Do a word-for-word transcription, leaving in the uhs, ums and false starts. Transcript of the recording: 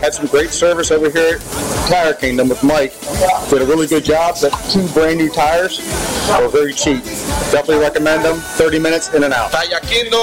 had some great service over here at Tire Kingdom with Mike. Did a really good job. The two brand new tires were very cheap. Definitely recommend them. thirty minutes in and out. Tire Kingdom.